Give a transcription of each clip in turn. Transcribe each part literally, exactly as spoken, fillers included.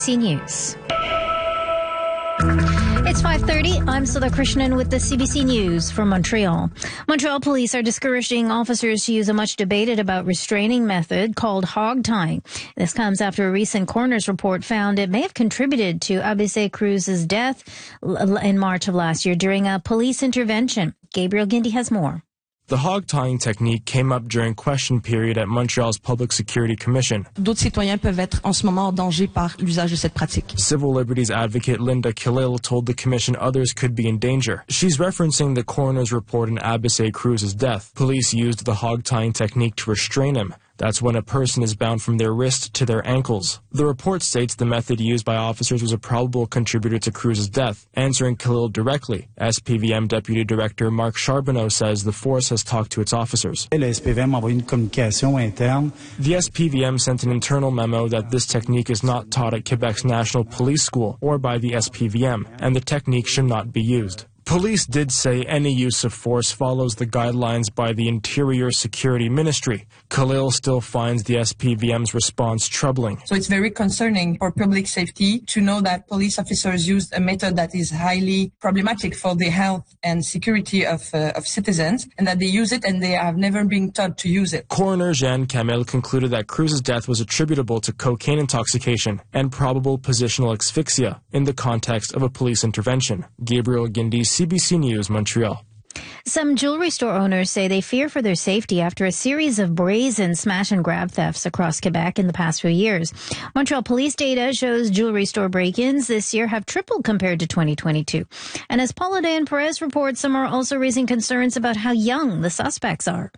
C News. It's five thirty. I'm Sudha Krishnan with the C B C News from Montreal. Montreal police are discouraging officers to use a much debated about restraining method called hog tying. This comes after a recent coroner's report found it may have contributed to A B C Cruz's death in March of last year during a police intervention. Gabriel Guindy has more. The hog tying technique came up during question period at Montreal's Public Security Commission. D'autres citoyens peuvent être en ce moment en danger par l'usage de cette pratique. Civil liberties advocate Linda Khalil told the commission others could be in danger. She's referencing the coroner's report in A B C Cruz's death. Police used the hog tying technique to restrain him. That's when a person is bound from their wrist to their ankles. The report states the method used by officers was a probable contributor to Cruz's death. Answering Khalil directly, S P V M Deputy Director Marc Charbonneau says the force has talked to its officers. The S P V M sent an internal memo that this technique is not taught at Quebec's National Police School or by the S P V M, and the technique should not be used. Police did say any use of force follows the guidelines by the Interior Security Ministry. Khalil still finds the S P V M's response troubling. So it's very concerning for public safety to know that police officers used a method that is highly problematic for the health and security of, uh, of citizens, and that they use it and they have never been taught to use it. Coroner Jeanne Camille concluded that Cruz's death was attributable to cocaine intoxication and probable positional asphyxia in the context of a police intervention. Gabriel Guindy, C B C News, Montreal. Some jewelry store owners say they fear for their safety after a series of brazen smash and grab thefts across Quebec in the past few years. Montreal police data shows jewelry store break-ins this year have tripled compared to twenty twenty-two. And as Paula Dayan Perez reports, some are also raising concerns about how young the suspects are.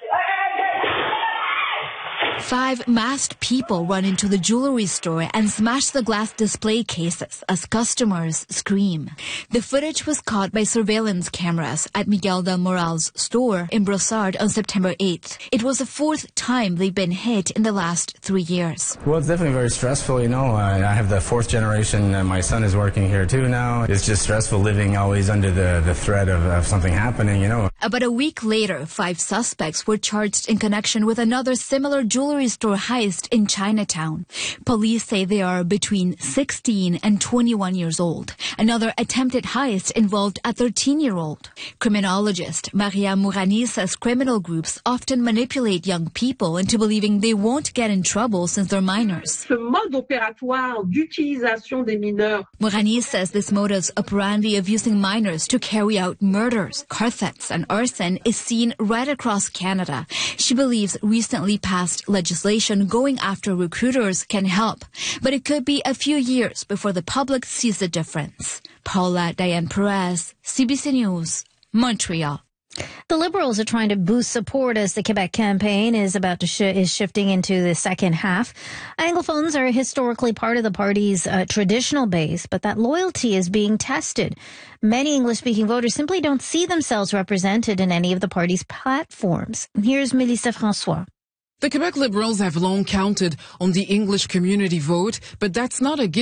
Five masked people run into the jewelry store and smash the glass display cases as customers scream. The footage was caught by surveillance cameras at Miguel del Moral's store in Brossard on September eighth. It was the fourth time they've been hit in the last three years. Well, it's definitely very stressful, you know. I have the fourth generation, and my son is working here too now. It's just stressful living always under the, the threat of, of something happening, you know. About a week later, five suspects were charged in connection with another similar jewelry store heist in Chinatown. Police say they are between sixteen and twenty-one years old. Another attempted heist involved a thirteen-year-old. Criminologist Maria Mourani says criminal groups often manipulate young people into believing they won't get in trouble since they're minors. Ce mode opératoire d'utilisation des mineurs. Mourani says this modus operandi of using minors to carry out murders, car thefts, and arson is seen right across Canada. She believes recently passed legislation going after recruiters can help, but it could be a few years before the public sees the difference. Paula Dayan Perez, C B C News, Montreal. The Liberals are trying to boost support as the Quebec campaign is about to sh- is shifting into the second half. Anglophones are historically part of the party's uh, traditional base, but that loyalty is being tested. Many English-speaking voters simply don't see themselves represented in any of the party's platforms. Here's Mélissa François. The Quebec Liberals have long counted on the English community vote, but that's not a given.